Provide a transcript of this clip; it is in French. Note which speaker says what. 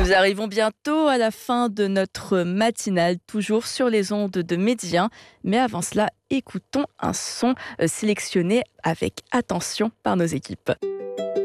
Speaker 1: Nous arrivons bientôt à la fin de notre matinale, toujours sur les ondes de Médien. Mais avant cela, écoutons un son sélectionné avec attention par nos équipes.